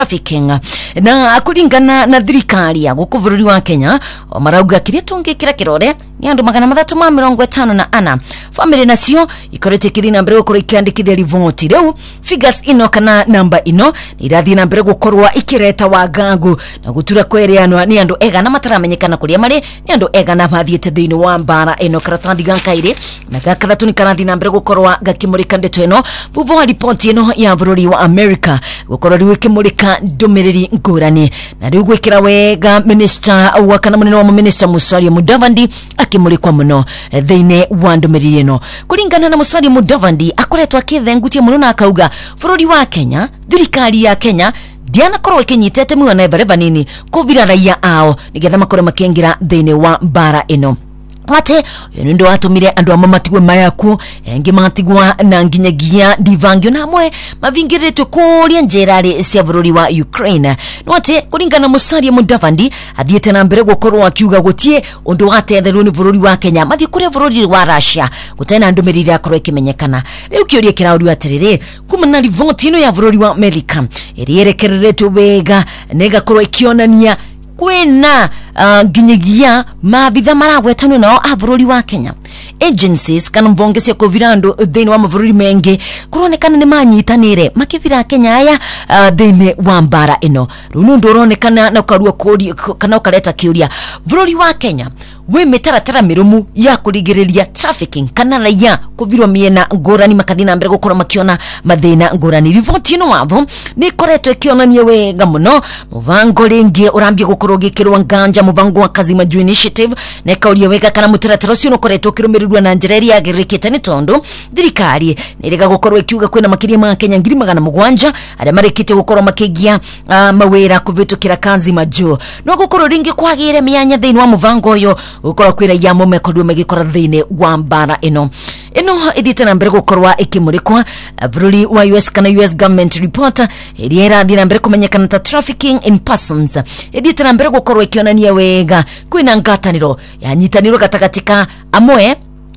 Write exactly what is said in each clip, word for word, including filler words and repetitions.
trafficking na kuringana na thirikari ya guku bururi wa Kenya marauga kire tungikira kirore ni andu magana mathatu ma mirongo itano na ana family nacio ikorete kiri na mbere gukorwo ikiandikithia rivoti riu figures ino kana namba ino ni irathi na mbere gukorwa ikireta wagagu na gutura kwereanwa ni andu ega na mataramenyekana kuria mari ni andu ega na mathiete thiini wa mbara ino karatathi gankaire na gakaratu ni karathi na mbere gukorwa gakimurika ndeto ino vuvu wa report ino ya bururi wa America gukorwa riwe kimurika ndumiriri ngurani na riu gwikira wega minister wa kana munene wa minister Musalia Mudavadi akimulikwa muno thiine wa ndumiriri ino kuringana na Musalia Mudavadi akoretwa akithengutie muno na akauga bururi wa Kenya thirikari ya Kenya Diana korwe kinyitete mwa na evereva nini kuvira raia ao nigetha makore makengira thiine wa mbara ino Mate, yendo atumire andu amamatigwe mayaku, engi matigwa na nginyagia divangio na mwe, mavingiretwe kuria njerari cia bururi wa Ukraine. Nwate, kuringana Musalia Mudavadi, athiete na mbere gukorwo akiuga gutie undu watetherwo ni bururi wa Kenya, mathi kuria bururi wa Russia, gutena ndumiriri akorwo ikimenyekana. Riu kiuria kirauri atiriri, kumana rivoti ino ya bururi wa America, iri yerekereretwe wega, nega korwo ikionania kwena uh, ginyigia mabitha maragwetanwo nao a bururi wa Kenya agencies kana mbonge cia kuvirandu thiini wa mavururi mengi kuronekana ni manyitanire makivira Kenya aya uh, thiini wa mbara ino riu ndu uronekana na ukarua kuri kana ukareta kiuria bururi wa Kenya we mitaratara mirumu ya kurigiriria trafficking kana raia kuvirwa miena ngurani makathina mbere gukora makiona mathina ngurani rivoti ino wavo ni koretwe kionania wega muno muvango ringi urambie gukorwo gikirwa nganja muvango wa Kazima Juu Initiative na kauria wega kana mutaratara ucio ukoretwo kirumirirwa na njira iria yagirikite ni tondu thirikari niriga gukorwo ikiuga kwina makiria ma Kenya ngiri magana mugwanja aria marikite gukorwo makigia uh, mawira kuvitukira Kazima Juu no gukorwo ringi kwagire mianya thiini wa muvango uyo ukora kwira ya mume kodwe magikora thiini wa mbara ino ino idite na mbere gukorwa ikimurikwa bururi wa U S kana U S government reporter iriera dina mbere kumenyekana ta trafficking in persons idite na mbere gukorwa ikionania wega kwina ngataniro ya nyitaniro gatagatika amwe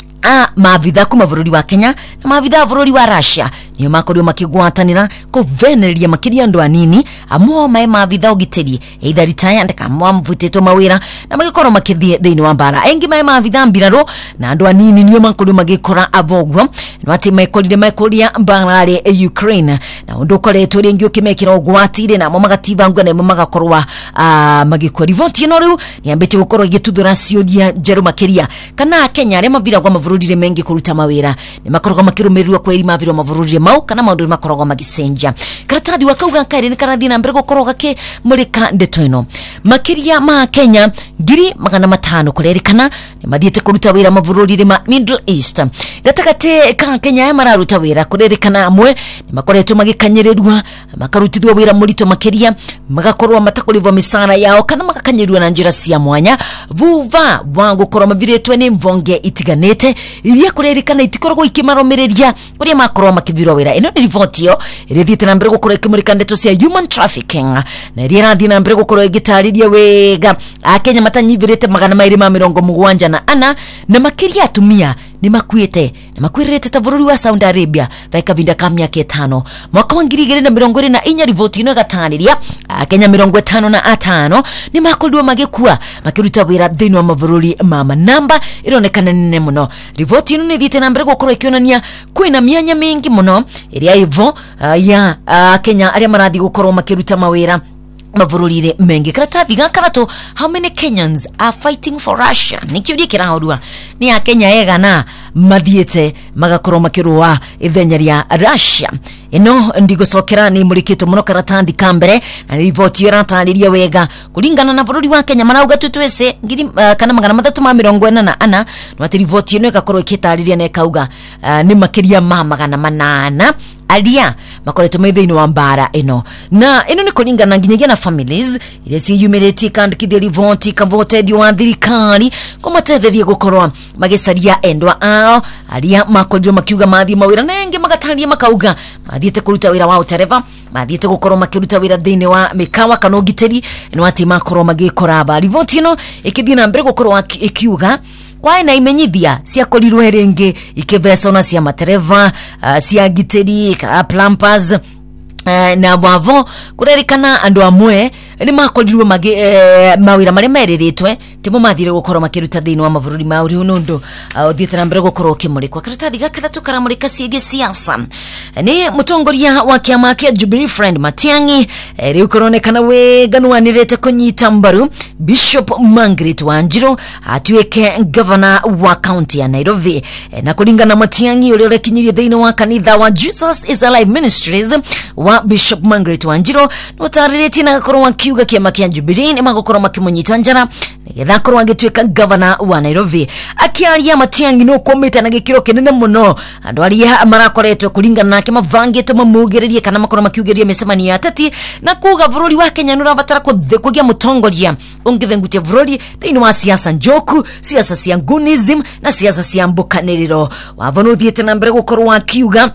a maabitha kuma bururi wa Kenya na maabitha bururi wa Russia niyo makorio makigwatanira kuveneria makiria ndo anini amwe mae maabitha ugiteri either retire ndeka mwamvutetwe mawira na magikoro makithie thiini wa mbara engi mae maabitha mbiraro na ndo anini niyo makorio magikora abogwo nwati maekorire maekoria mbarare e Ukraine na ndo koretwo ringi ukimekira ugwatire na mo magativa ngwa na mo magakorwa a magikora rivoti ino riu niambite gukorwo igituthura ciuria jeru makiria kana Kenya re mavira kwa mavururire mengi kuruta mawira ni makorogo makirumirirwa kwa iri maviro mavururire mau kana maundu makorogo magisenja karatathi wakauga kaire ni karathi na mbere gukoroga ke murika ndeto ino makiria ma Kenya ngiri magana matano kurerikana ni mathiete kuruta wira mavururire ma Middle East gatagate ka Kenya ya mararuta wira kurerikana amwe ni makoretwo magikanyirirwa makarutithwa wira murito makiria magakorwa matakulivwa misara yao kana makakanyirwa na njira cia mwanya vuva wangu korwa maviretwe ni mvonge itiganete iria kurerikana itikoragwo ikimaromereria uria makorwa makivirwa wira ino ni rivoti yo irithiite na mbere gukorwa ikimurika ndeto cia human trafficking na iria rathi na mbere gukorwa igitariria wega a Kenya matanyivirite magana mairi ma mirongo mugwanja na ana na makiria atumia ni makuite na makwirete ta bururi wa Saudi Arabia vaika vinda ka miaka itano mwaka wa ngiri igiri na mirongo iri na inya rivoti ino gataniria Kenya mirongo itano na atano ni makoldwa magikua makiruta wira thiini wa mabururi mama namba ironekana nene muno rivoti ino ni thiite na mbere gukorwo ikionania kwina mianya mingi muno iria ivo uh, ya uh, Kenya aria marathi gukorwo makiruta mawira mavururire mengi karatathi gakaratu how many Kenyans are fighting for Russia nikiuria kiraurua ni a Kenya ega na mathiete magakorwo makirua ithenya ria Russia ino ndigocokera ni murikito muno karatathi kambere na rivoti iratariria wega kuringana na bururi wa Kenya marauga tutwese ngiri uh, kana magana mathatu ma mirongo ina na ana no ati rivoti ino igakorwo ikitariria na ikauga uh, ni makiria ma magana manana alia makoretwo methiini wa mbara ino na ino ni kuringana nginyagia na families ile si yumereti kandikithia rivoti kavoted wa thirikari kumatetheria gukorwa magicaria endwa ao alia makorirwo makiuga mathi mawira nengi magataria makauga mathiete kuruta wira wa utereva mathiete gukorwo makiruta wira thiini wa mikawa kana ugiteri no ati makorwo magikora ba rivoti ino ikithia na mbere gukorwo ikiuga kwa ina imenyithia cia korirwe ringi ikivesona cia matereva uh, cia giteri ka plumbers Uh, na wavo kurerikana andu amwe ni makorirwo magi uh, mawira mari meriritwe timo mathire gukoro makiruta thini wa mavururi ma uri unundu uthiete na mbere gukoro kimurikwa karatathi gakatha tukaramurika ciege siasa ni mutongoria wa kiama kia Jubilee Friend Matiang'i riu koronekana we ganuanirete kunyita mbaru Bishop Margaret Wanjiru atuike governor wa county ya Nairobi na kulingana Matiang'i uri urekinyirie thini wa kanitha wa Jesus is Alive Ministries wa Bishop Margaret Wanjiru no taririti na gakorwa kiuga kiama kia Jubilee ni magokorwa makimunyita njara nigetha korwa agituika governor wa Nairobi akiaria Matiang'i no komite na gikiro kinene muno andu aria marakoretwe kulingana nake mavangite mamugererie kana makorwa makiugeria mesemani ya tati na kuga bururi wa Kenya nurabatara kugia mutongoria ungithengutia bururi thini wa siasa njoku siasa cia ngunism na siasa cia mbukaniriro wavono thiete na mbere gukorwa kiuga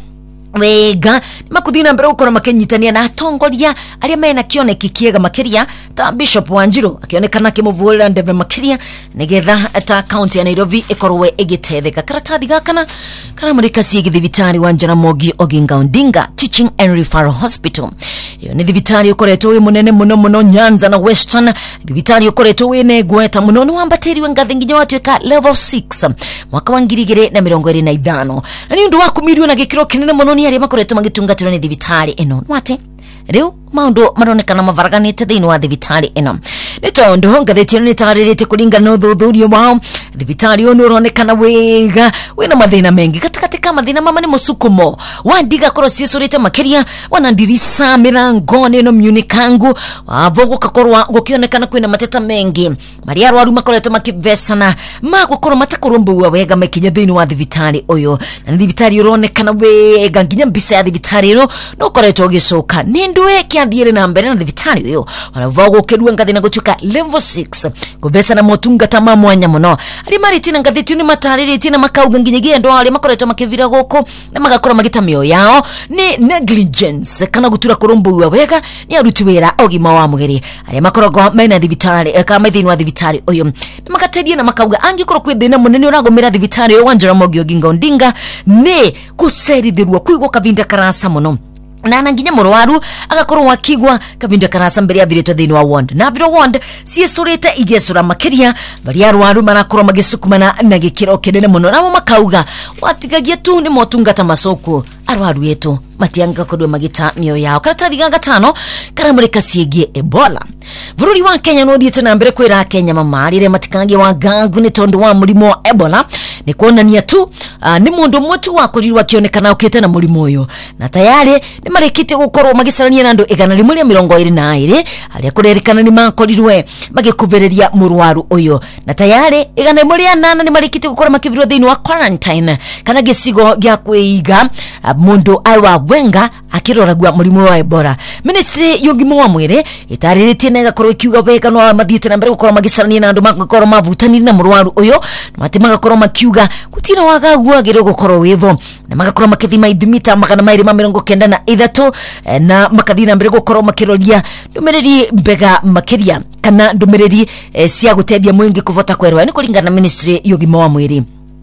wega makuthina mbere gukora makenyitania na atongoria aria mena kioneki kiega makiria ta Bishop Wanjiru akionekana kimuvulira ndeve makiria nigetha ta county ya Nairobi ikorwe igitetheka karatathi gakana kana murika ciege thibitari wa Jaramogi Oginga Odinga Teaching and Referral Hospital yo ni thibitari ukoretwo wi munene muno muno Nyanza na Western thibitari ukoretwo wi negweta muno no ambateri wa ngathi nginya watweka level six mwaka wa ngiri igiri na mirongo iri na ithano na ni undu wa kumirio na gikiro kinene muno ni aria makoretwo magitungatirwo ni thibitari ino nwate riu maundu maronekana mavaraganite thini wa thibitari ino ni tondu ngatheti ni taririte kuringana na uthuthuria wao thibitari ono uronekana wega wina mathina mengi katikati ka mathina mama ni musukumo wandiga korwo ciesurite makiria wana ndirisa mirango no myunikangu wavo gukakorwa gukionekana kwina mateta mengi maria arwaru makoretwo makivesana magukorwo matakurumbuwa wega mekinya thini wa thibitari uyo na thibitari uronekana wega nginya mbisa ya thibitari ino no koretwo gicoka ni ndwe kiathiire na mbere na thibitari uyo wanavogo kedua ngathi na gutuka level six kuvesa na motungata ma mwanya muno ari mariti na ngathi tuni matariri na makauga nginyigie ndo ari makoretwo makivira goko na magakora magita mio yao ni negligence kana gutura kurumbu wega ni aruti wira ogima wa mugeri ari makorogo mena thibitari kama ithini wa thibitari uyo na makatedia na makauga angikoro kwithina munene uragomera thibitari yo wanjara Jaramogi Oginga Odinga ni kuserithirwa kuigwa kavinda karasa muno na nanginya murwaru agakorwo wakigwa kavinda karasa mbere ya viretwa thini wa ward na biro ward ciesurite igesura makiria bari arwaru marakorwo magisukumana na gikiro kinene muno namo makauga watigagia tu ni motungata masoko arwaru yetu matianga kodwe magita mio yao karatathi gatano karamurika ciege Ebola bururi wa Kenya no thiete na mbere kwira Kenya mamarire matikangie wa gangu ni tondu wa murimo wa Ebola ni kuonania tu uh, ni mundu mwetu wa kurirwa kionekana ukite na murimo uyo na tayari ni marikite gukorwo magicarania na andu igana rimwe rĩa mĩrongo ĩrĩ na ĩrĩ aria kurerikana ni makorirwe magikuvereria murwaru uyo na tayari igana rimwe rĩa nana ni marikite gukorwo makivirwo thini wa quarantine kana gicigo gya kwiga uh, mundu awa wenga akiroragwa murimo wa Ebola ministry yogimo wa mwire itariritie nega korwo kiuga wega no mathiete na mbere gukorwo magicarania na andu makorwo mavutani na murwaru uyo mati magakorwo makiuga kutina wagagua gero gukorwo wivo na magakorwo makithima ithimita magana mairi ma mirongo kenda na ithatu na makathina mbere gukorwo makiroria ndumereri mbega makiria kana ndumereri eh, cia gutedia mwingi kuvota kwerwa ni kuringana na ministry yogimo wa mwiri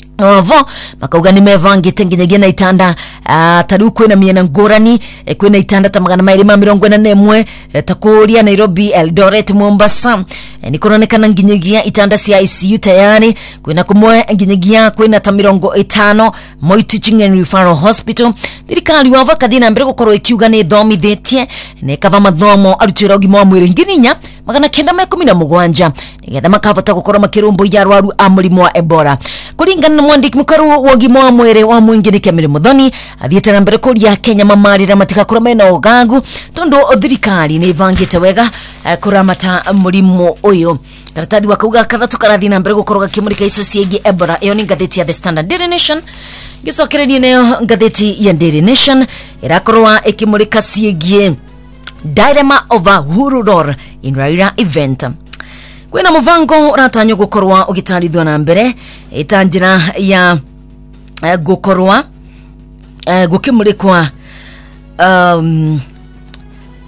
Ovo makauga ni mevangite nginyagia na itanda uh, tariu kwina miena ngorani e, kwina itanda ta magana mairi ma mirongo ĩna na ĩmwe e, takuria Nairobi Eldoret Mombasa e, ni kuronekana nginyagia itanda cia I C U tayari kwina kumwe nginyagia kwina ta mirongo ĩtano Moi Teaching and Referral Hospital thirikari wa vakathina mbere gukorwo ikiuga ni thomithetie ne kava mathomo arutira ugima wa mwiri ngirinya magana kenda ma ikumi na mũgwanja nigetha makavota gukorwo makirumbu yarwaru a murimo wa Ebola kuringana na mwandiki mukuru wa ugima wa mwiri wa mwingine Kemere Muthoni athiete na mbere kuria Kenya mamarira matikakora mena ugagu tondu thirikari ni ivangite wega uh, kuramata murimo uyu karatathi wakauga kathatu karathi na mbere gukorwo gakimurika ico ciegi Ebola iyo ni ngatheti ya The Standard Daily Nation gicokererie nayo ngatheti ya Daily Nation irakorwa ikimurika ciegi dilemma over Uhuru Roar in Raila event kwina muvango ratanyo gukorwa ugitarithwa na mbere itanjira ya uh, gukorwa uh, gukimurikwa um,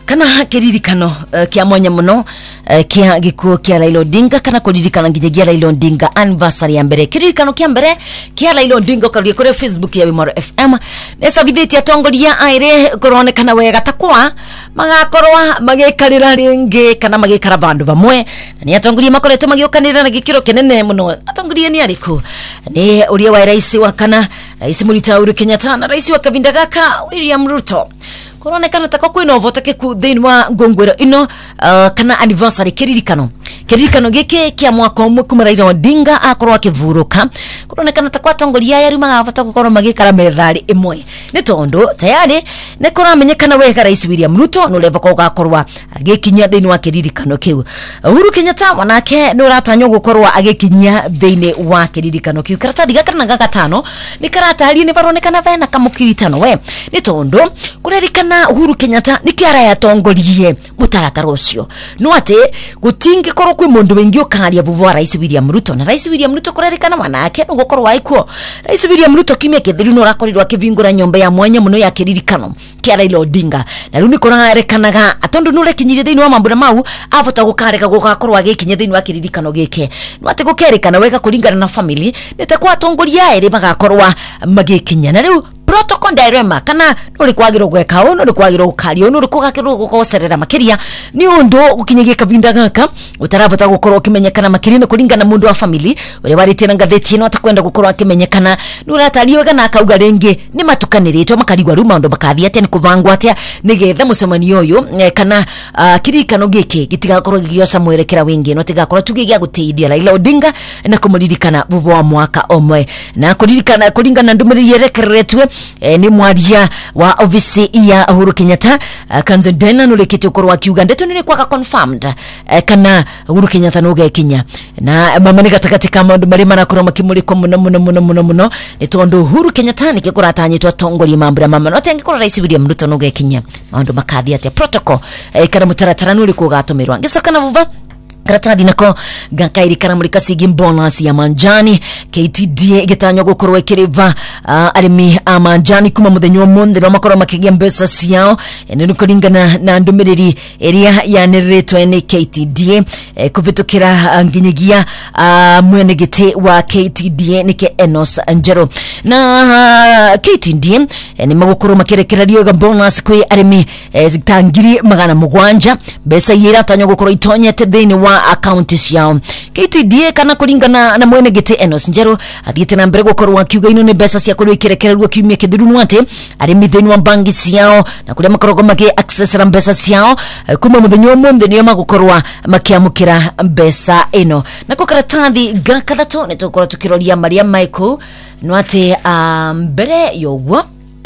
kana kiririkano uh, kia mwanya muno uh, kia gikuo kia Raila Odinga kana kuririkana nginyagia Raila Odinga anniversary ya mbere. Kiririkano kia mbere kia Raila Odinga karugia kuri Facebook ya Wimaro F M nesa videti atongoria aire kuronekana wega takwa magakorwa magikarira ringi kana magikara bandu bamwe ni atongoria makoretwo magiokanira na gikiro kinene muno. Atongoria ni ariku ni uria wa rais wa kana rais Murita Uhuru Kenyatta na rais wa kavinda gaka William Ruto kuronekana takwa kwina ovoteke ku thini wa ngongwero ino uh, kana anniversary kiririkano kiririkano giki kia mwaka umwe kuma Raila Odinga akorwa akivuruka kuronekana takwa atongoria yari magavota gukorwo magikara methari imwe ni tondu tayari ni kuramenyekana wega rais William Ruto no leva ko gakorwa agikinya thini wa kiririkano kiu. Uhuru Kenyatta wanake no ratanyo gukorwa agikinya thini wa kiririkano kiu. Karatathi gaka na gatano ni karatathi ni baronekana vena kamukiritano we ni tondu kurerikana Uhuru Kenyatta ni kiara yatongorie mutaratara ucio no ate gutingi korwo kwi mundu wengi ukaria vuvu rais William Ruto na rais William Ruto kurerikana wanake no gukorwa aikuo rais William Ruto kimye kithiru no rakorirwa kivingura nyomba ya mwanya muno ya kiririkano kia Raila Odinga na riu ni kurerekanaga atondu no rekinyirie thini wa mambura mau avota gukareka gugakorwa gikinye thini wa kiririkano gike no ate gukerekana wega kuringana na family nitakwa atongoria eri bagakorwa magikinya na riu protocol dilemma kana nuri kwagiro gweka uno nuri kwagiro gukario nuri kugakiro gukoserera makiria ni undu ukinyigie kavinda gaka utarabota gukorwo kimenyekana makiria kuringana mundu wa family uri warite na ngatheti no atakwenda gukorwo kimenyekana nuratariyo kana akauga rengi ni matukaniritwo makarigwa ruma ndo bakathia ate ni kuvangwa ate nigetha mucemanio uyu kana uh, kirikano giki gitigakorwo gigiosa mwerekera wingi no tigakorwo tugigia guteithia Raila Odinga na kumuririkana vuvu wa mwaka omwe na kuririkana kuringana ndumiriri yerekeretwe E, ni mwaria wa ofisi ya Uhuru Kenyatta uh, Kanzendena nulekete ukorwa kiuga ndeto nile kwa confirmed uh, kana Uhuru Kenyatta nuge kinya na mama ni katakati kama ndu marima na kuroma kimuli kwa muno muno muno muno muno nitondo Uhuru Kenyatta ni kikura atanyitwa tongoli mambura mama no tengi kura rais William Ruto nuge kinya maundu makathi ate protocol uh, kana mutaratara nuli kugatumirwa ngisoka na vuva karatathi nako gakairi kana murika sigi bonus ya manjani K T D A gitanyo gukorwa ikiriva uh, arimi a manjani kuma muthenyo monde no makorwa makigia mbesa ciao ene nuko ringana na ndumiriri area ya niretwa ni K T D A eh, kuvitukira uh, nginyigia uh, mwene gite wa K T D A nike Enos Njero na uh, K T D A eh, ni magukorwa makirekera rioga bonus kwi arimi eh, zitangiri magana mugwanja besa yira tanyo gukorwa itonyete thini wa account yao K T D A kana kuringana na mwene gite Enos Njero athiete na mbere gukorwa kiuga ino ni besa cia kurwa ikirekererwa kiumia kithiru nwate ari mitheni wa bangi ciao na kuria makorwa magi access ra besa ciao kuma muthenyo monde niyo magukorwa makiamukira besa ino na ko karatathi gakathato ne tukora tukiroria Maria Michael nwate mbere yogwo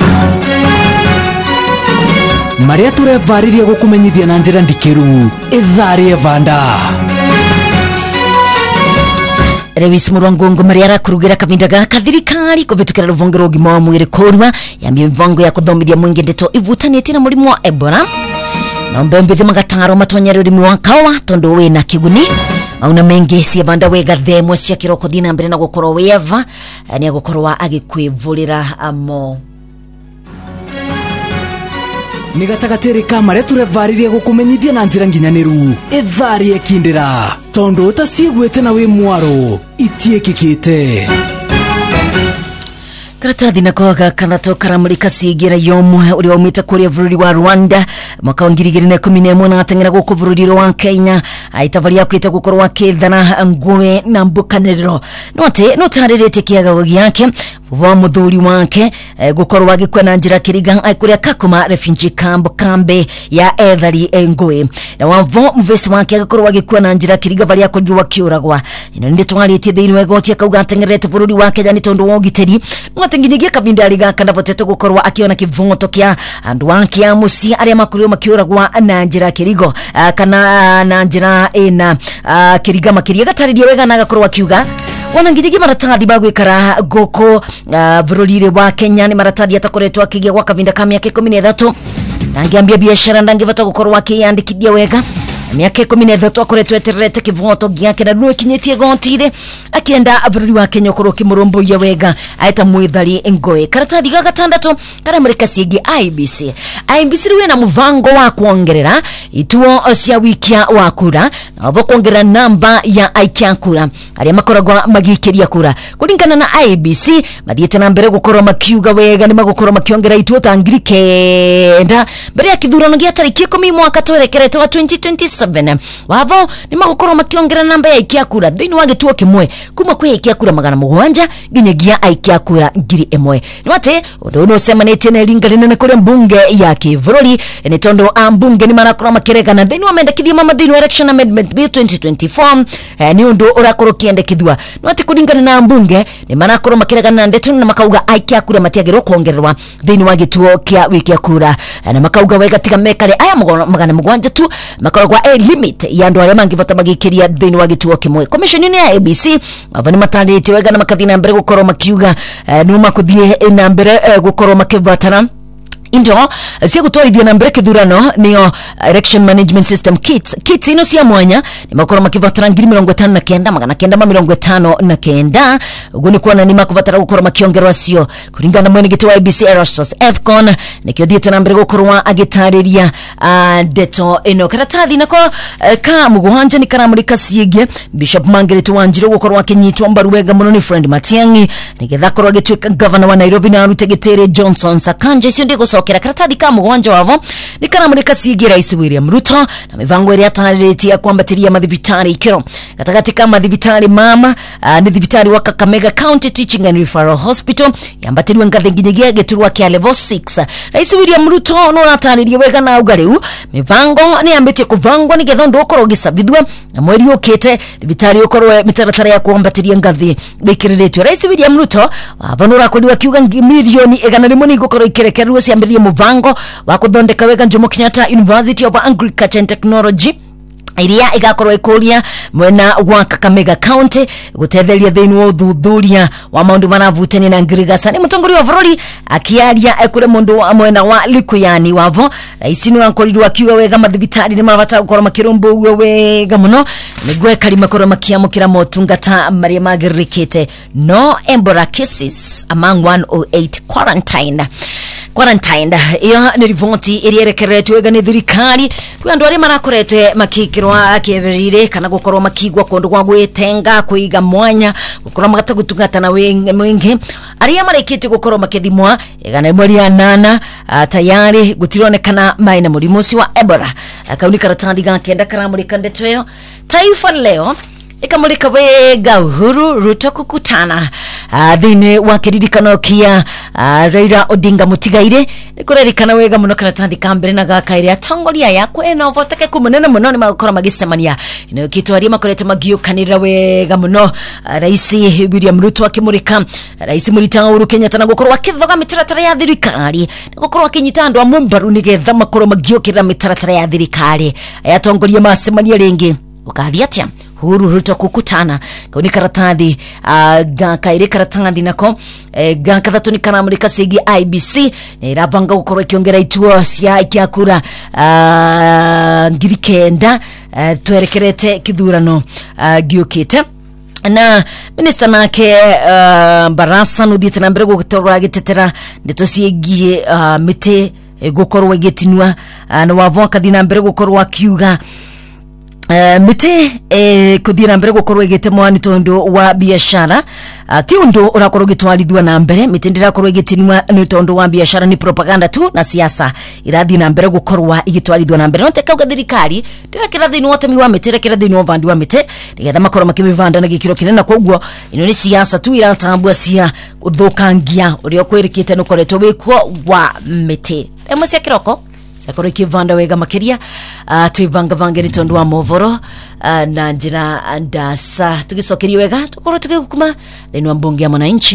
Maria turevaririe gukumenyithia na njira ndikiru ithari evanda Lewis Murangongo Maria arakurugira kavinda gaka thirikari kuvitukira ruvongero gima wa mwiri korwa yambia mvango ya kuthomithia mwingi ndeto ivutanite na murimu wa Ebola na mbembithi magataro matonyere urimi wa kawa tondu wina kiguni mauna mengi cia banda wega themo cia kiroko thina mbere na gukorwo weva ni agukorwa agikwivurira amo ni gatagatere ka Maria turevaririe gukumenyithia na njira nginyaniru ithari ekindira tondu utasiegwete na wi mwaro itiekikite karatathi nako gakanato karamurika sigira yomwe uri waumite kuria vururi wa Rwanda mwaka wa ngiri igiri na ikumi na imwe na atengera guku vururi wa Kenya aitavaria kwita gukorwa kithana ngwe na mbukaniriro note notarerete kiaga giake vuva muthuri wake e, gukorwa gikwena njira kiriga aikuria kakuma refugee camp kambe ya ethari engwe na wavo mvesi wake gukorwa gikwena njira kiriga varia kujua kiuragwa ino ndi twaritie thiri wegoti akauga atengerete vururi wake jani tondu wogiteri tenginyigia kavinda aliga kana votete gukorwa akiona kivungoto kia andu wake amusi aria makurio makiuragwa na njira kirigo uh, kana na njira ina uh, kiriga makiria gataririe wega na gakorwa kiuga wana ngijigi maratathi bagwikara goko uh, vururire wa Kenya ni maratathi atakoretwa akigia kwa kavinda kamya ke kumi na ithatu na ngiambia biashara ndangivota gukorwa akiandikithia wega miaka kumi na ithatu akoretwo etererete kivoto giake na ruo kinyetie gontire akienda bururi wa Kenya koro kimurumbu ya wega aita mwithari ngoe karatathi ga gatandatu kara murika ciegi I B C I B C riwe na muvango wa kuongerera ituo cia wikia wa kura na wabo kuongerera namba ya aikia kura aria makoragwa magikiria kura kulingana na I B C mathiete na mbere gukorwa makiuga wega ni magukorwa makiongera ituo ta ngiri kenda mbere ya kithurano gia tariki ikumi mwaka twerekerete wa twenty twenty-seven wabo ni magukorwa makiongera namba ya aikia kura thini wa gituo kimwe kuma kwe aikia kura magana mugwanja ginyagia aikia kura ngiri imwe ni wate undu no semanete na lingalina na kure mbunge ya Kivroli ni tondo ambunge ni marakorwa makiregana thini wa mendekithia mama thini wa election amendment bill twenty twenty-four eh, ni undu urakorwa kiendekithwa ni wate kulingana na ambunge ni marakorwa makiregana ndeto na makauga aikia kura matiagirwo kuongererwa thini wa gituo kia wikia kura na makauga wega tiga mekare aya magana mugwanja tu makoragwa a limit ya andu aria mangivota magikiria thini wa gituo kimwe commission ni ya A B C avani matandite wega na makathina mbere gukorwo makiuga ni makuthie na mbere gukorwo makivatana Indio cia gutwarithia na mbere kithurano niyo election management system kits kits ino cia mwanya ni makorwo makivatara ngiri mirongo itano na kenda magana kenda ma mirongo itano na kenda ugu ni kuona ni makuvatara gukorwo makiongerwa cio kuringana mwene giti wa I B C Erastus Efcon nikio thiete na mbere gukorwo agitariria deto ino karatathi nako ka mugwanja ni karamurika ciege Bishop Mangeretu Wanjiru gukorwo akinyitwa mbaru wega muno ni Friend Matiang'i nigetha korwo agituika governor wa Nairobi na arute gitere Johnson Sakanje cio ndigo kera karatathi ka mugwanja wavo nikaramurika ciege Rais William Ruto na mivango iria atarĩtie kwambatiria mathibitari ikero gatagati ka mathibitari mama uh, ni thibitari wa Kakamega County Teaching and Referral Hospital yambatiriwe ngathi nginyagia giturwa kia level six Rais William Ruto no atarĩrie wega na ugariu mivango ni ambitie kuvangwa ni getha ndokorwo gisabithwe na mweri ukite thibitari ukorwe mitaratara ya kwambatiria ngathi bikiriritwe Rais William Ruto wavanura kodiwa kiuga milioni igana rimwe ni gukorwo ikirekerwo cia muvango wa kuthondeka wega Jomo Kenyatta University of Agriculture and Technology iria igakorwo ikuria mwena wa Kakamega County gutetheria thini wa uthuthuria wa maundu maravutani na ngirigasa ni mutongori wa bururi akiaria ekure mundu wa mwena wa Likuyani wavo Rais ni wankorirwa kiuga wega mathibitari ni mavata gukorwo makirumbu wega muno nigwe kalima korwo makiamukira motungata maria magirikite no Ebola cases among one oh eight quarantine quarantine iyo ni rivoti irirekeretwe wega ni thirikari kwa andu aria marakoretwe makikirwa kieverire kana gukorwo makigwa kundu gwa gwitenga kuiga mwanya gukorwo magatagutungata na wingi aria marekete gukorwo makithimwa igana mweri ya nana uh, tayari gutironekana maina murimu ci wa Ebola akauni karatathi ga kenda karamurika ndetweyo Taifa Leo ikamulika wega Uhuru Ruto kukutana uh, thini wa kiririkano kia uh, Raila Odinga Mutigaire nikurerikana wega muno karatathi ka mbere na gakaire atongoria yakwe eno voteke kumunene muno ni magukora magisemania ino kitwaria makorete magiukanira wega muno uh, Rais William Ruto akimurika Rais Murita Uhuru Kenyatta na gukorwa kithoga mitaratara ya thirikari gukorwa kinyita andu amwe mbaru nigetha makorwo magiukira mitaratara ya thirikari ayatongoria masemania ringi ukathia atia Uhuru Ruto kukutana kauni karatathi uh, gakaire karatathi nako eh, gakathatu ni karamurika ciegi I B C na irabanga gukorwo kiongera ituo cia ikia kura uh, ngiri kenda uh, twerekerete kithurano uh, giukite na minister nake uh, Barasa nuthiete na mbere gutorwa gitetera ndeto ciegie uh, miti eh, gukorwo gitinwa uh, na wavoka thina mbere gukorwo akiuga Uh, mite eh, kuthira mbere gukorwo igitemwa ni tondu wa biashara uh, ti undu urakorwo gitwarithwa na mbere mite ndirakorwo igitinwa ni tondu wa biashara ni propaganda tu na siasa irathi na mbere gukorwo igitwarithwa na mbere note kauga thirikari ndirakira thini wote mi wa mite rekira thini wa vandi wa mite nigetha makorwo makibivanda na gikiro kinene koguo ino ni siasa tu iratambua cia uthukangia urio kwirikite nukoretwo wikwo wa mite emwe cia kiroko sakoro kivanda wega makiria uh, tuibanga vangeni tondu wa movoro uh, na njira ndasa tugicokeria wega tukorwo tugikuma thini wa mbunge ya Mwananchi.